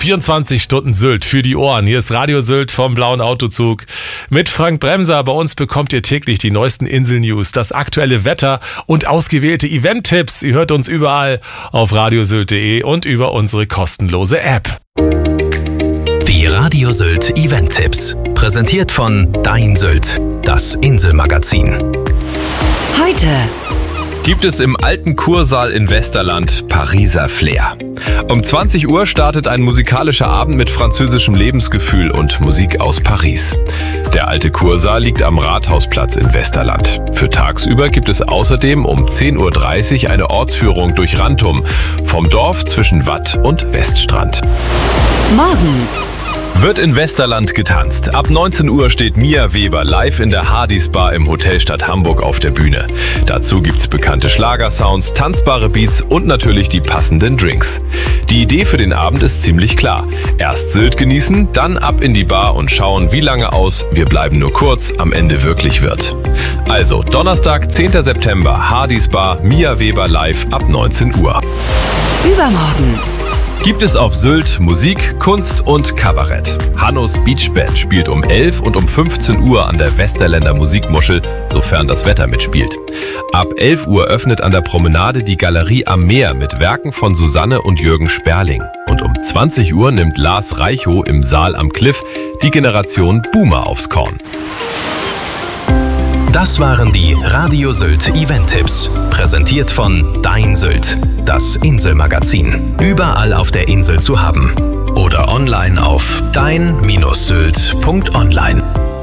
24 Stunden Sylt für die Ohren. Hier ist Radio Sylt vom Blauen Autozug mit Frank Bremser. Bei uns bekommt ihr täglich die neuesten Insel-News, das aktuelle Wetter und ausgewählte Event-Tipps. Ihr hört uns überall auf radiosylt.de und über unsere kostenlose App. Die Radio Sylt Event-Tipps. Präsentiert von Dein Sylt, das Inselmagazin. Heute gibt es im alten Kursaal in Westerland Pariser Flair. Um 20 Uhr startet ein musikalischer Abend mit französischem Lebensgefühl und Musik aus Paris. Der alte Kursaal liegt am Rathausplatz in Westerland. Für tagsüber gibt es außerdem um 10.30 Uhr eine Ortsführung durch Rantum, vom Dorf zwischen Watt und Weststrand. morgen Wird in Westerland getanzt. Ab 19 Uhr steht Mia Weber live in der Hardys Bar im Hotelstadt Hamburg auf der Bühne. Dazu gibt's bekannte Schlagersounds, tanzbare Beats und natürlich die passenden Drinks. Die Idee für den Abend ist ziemlich klar. Erst Sylt genießen, dann ab in die Bar und schauen, wie lange aus Wir bleiben nur kurz am Ende wirklich wird. Also Donnerstag, 10. September, Hardys Bar, Mia Weber live ab 19 Uhr. übermorgen Gibt es auf Sylt Musik, Kunst und Kabarett. Hannos Beach Band spielt um 11 und um 15 Uhr an der Westerländer Musikmuschel, sofern das Wetter mitspielt. Ab 11 Uhr öffnet an der Promenade die Galerie am Meer mit Werken von Susanne und Jürgen Sperling. Und um 20 Uhr nimmt Lars Reichow im Saal am Cliff die Generation Boomer aufs Korn. Das waren die Radio Sylt Event-Tipps. Präsentiert von Dein Sylt, das Inselmagazin. Überall auf der Insel zu haben. Oder online auf dein-sylt.online.